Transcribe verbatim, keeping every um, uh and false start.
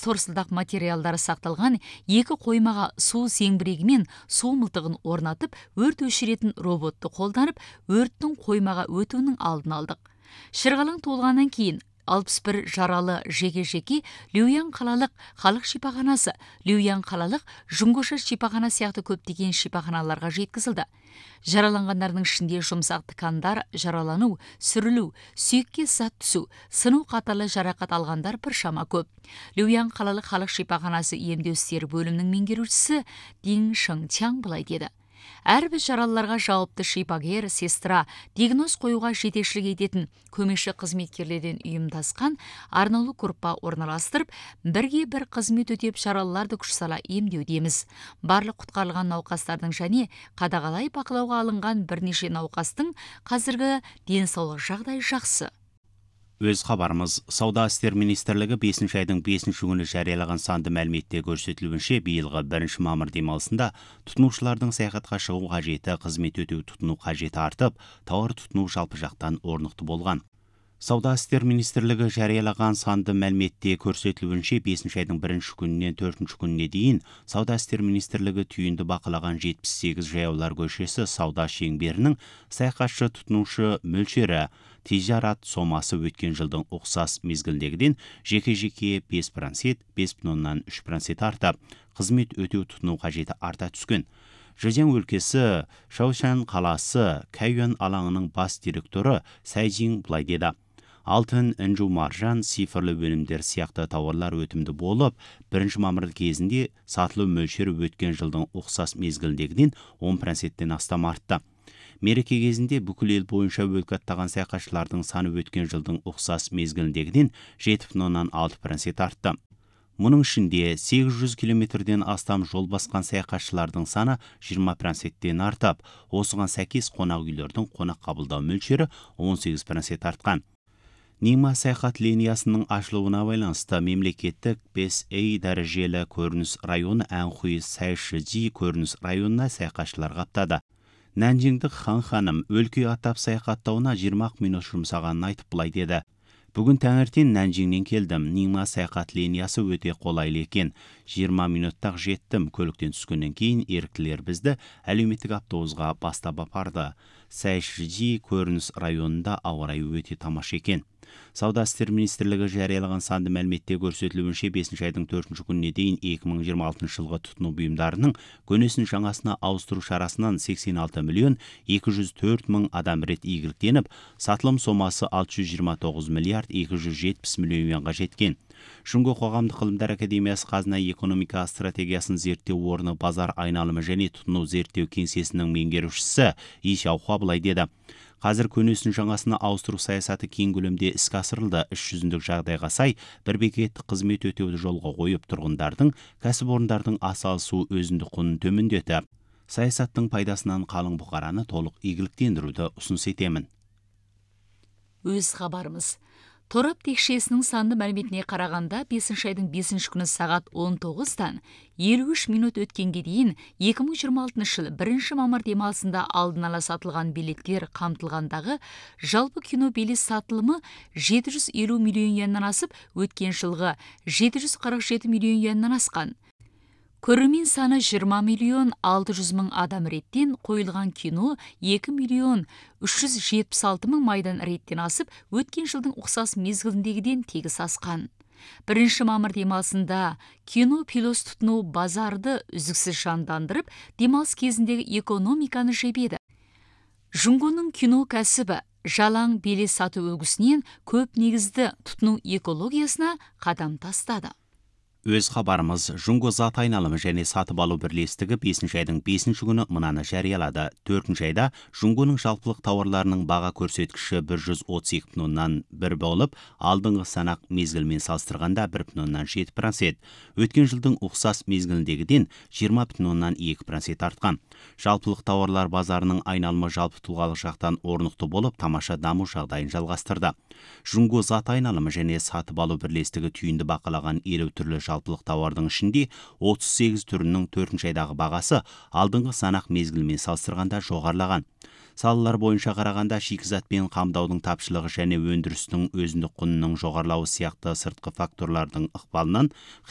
торсылдақ материалдары сақталған екі қоймаға су зеңбірегі мен су мылтығын орнатып, өрт өшіретін роботты қолданып, өрттің қоймаға өтуінің алдын алдық. Шырғалаң толғаннан кейін алпыс бір жаралы жеке-жеке Люян қалалық халық шипаханасы, Люян қалалық Жұңгоша шипахана сияқты көптеген шипаханаларға жеткізілді. Жараланғандардың ішінде жұмсақ тықандар, жаралану, сүрілу, сүйекке зат түсу, сыну қатарлы жарақат алғандар біршама көп. Люян қалалық халық шипаханасы емдеу істері бөлімінің меңгерушісі Дин Шыңчаң былай деді. Әрбір жаралыларға жауапты шипагер, сестра, диагноз қоюға жетекшілік ететін көмекші қызметкерлерден ұйымдасқан арнаулы группа орналастырып, бірге бір қызмет өтеп жаралыларды күш сала емдеудеміз. Барлық құтқарылған науқастардың және қадағалай бақылауға алынған бірнеше науқастың қазіргі денсаулық жағдайы жақсы. Өз хабарымыз, Сауда істер министрлігі бесінші айдың бесінші күні жариялаған санды мәліметте көрсетілуінше, биылғы бірінші мамыр демалысында тұтынушылардың саяхатқа шығу қажеті, қызмет өтеу тұтыну қажеті артып, тауар тұтыну жалпы жақтан орнықты болған. Сауда істер министрлігі жариялаған санды мәліметте көрсетілуінше, бесінші айдың бірінші күнінен төртінші күніне дейін Сауда істер министрлігі түйінді бақылаған жетпіс сегіз жаяулар көшесі сауда шеңберінің саяхатшы тұтынушы мөлшері тижарат сомасы өткен жылдың ұқсас мезгілдегіден жеке-жеке бес процент, бес бүтін оннан үш процент артып, қызмет өтеу тұтыну қажеті арта түскен. Жезяң өлкесі Шаошан қаласы Кайюан алаңының бас директоры Сайжин былай деді. Алтын, інжу, маржан, цифрлы өнімдер сияқты тауарлар өтімді болып, бірінші мамыр кезінде сатылу мөлшері өткен жылдың ұқсас мезгілдегіден он проценттен астам артты. Мереке кезінде бүкіл ел бойынша өлкаттаған саяхатшылардың саны өткен жылдың ұқсас мезгілдегіден жеті бүтін оннан алты процент артты. Мұның ішінде сегіз жүз километрден астам жол басқан саяхатшылардың саны жиырма проценттен артып, осыған сәйкес қонақ үйлердің қонақ қабылдау мөлшері он сегіз процент артқан. Нима саяхат линиясының ашылуына байланысты мемлекеттік бес А дәрежелі көрініс районы Әнхуй Сайшыжи көрініс районына саяхатшылар қаптады. Нәнжиңдік хан ханым өлке атап саяхаттауына жиырма минут жұмсағанын айтып былай деді. Бүгін таңертең Нәнжиңнен келдім. Нима саяхат линиясы өте қолайлы екен. жиырма минуттақ жеттім. Көліктен түскеннен кейін еріктілер бізді әлеуметтік автобусқа бастап апарды. Сайшыжи көрініс районында ауа райы өте тамаша екен. Сауда істер министрлігі жариялаған санды мәліметте көрсетілуінше бесінші айдың төртінші күніне дейін екі мың жиырма алтыншы жылғы тұтыну бұйымдарының көнесін жаңасына ауыстыру шарасынан сексен алты миллион екі жүз төрт мың адам рет игіліктеніп, сатылым сомасы алты жүз жиырма тоғыз миллиард екі жүз жетпіс миллион юанға жеткен. Жұңго қоғамдық ғылымдар академиясы қазына экономика стратегиясын зерттеу орны базар айналымы және тұтыну зерттеу кеңсесінің меңгерушісі И Шаухуа былай деді. Қазір көнесін жаңасына ауыстыру саясаты кең көлемде іске асырылды. Іс жүзіндік жағдайға сай бір бекеттік қызмет өтеуді жолға қойып, тұрғындардың, кәсіпорындардың асалысу өзіндік құнын төмендетіп, саясаттың пайдасынан қалың бұқараны толық игіліктендіруді ұсыныс етемін. Өз хабарымыз. Торап текшесінің санды мәліметіне қарағанда бесінші айдың бесінші күні сағат он тоғыздан елу үш минут өткенге дейін екі мың жиырма алтыншы жылы бірінші мамыр демалысында алдын ала сатылған билеттер қамтылғандағы жалпы кино билет сатылымы жеті жүз елу миллион юаннан асып, өткен жылғы жеті жүз қырық жеті миллион юаннан асқан. Көрермен саны жиырма миллион алты жүз мың адам реттен, қойылған кино екі миллион үш жүз жетпіс алты мың майдан реттен асып, өткен жылдың ұқсас мезгіліндегіден тегіс асқан. Бірінші мамыр демалысында кино пилос тұтыну базарды үздіксіз жандандырып, демалыс кезіндегі экономиканы жебеді. Жұңгоның кино кәсібі жалаң билет сату үлгісінен көп негізді тұтыну экологиясына қадам тастады. Өз хабарымыз, Жұңго зат айналымы және сатып алу бірлестігі бесінші айдың бесінші күні мынаны жариялады. төртінші айда Жұңгоның жалпылық тауарларының баға көрсеткіші бір жүз отыз екі бүтін оннан бір болып, алдыңғы санақ мезгілмен салыстырғанда бір бүтін оннан жеті процент, өткен жылдың ұқсас мезгіліндегіден жиырма бүтін оннан екі процент артқан. Жалпылық тауарлар базарының айналымы жалпы тұлғалық жақтан орнықты болып, тамаша даму жағдайын жалғастырды. Жұңго зат айналымы және сатып алу бірлестігі түйінді бақылаған елу түрлі жалпылық тауардың ішінде отыз сегіз түрінің төртінші айдағы бағасы алдыңғы санақ мезгілімен салыстырғанда жоғарылаған. Салалар бойынша қарағанда шикізатпен қамдаудың тапшылығы және өндірістің өзіндік құнының жоғарылауы сияқты сыртқы факторлардың ықпалынан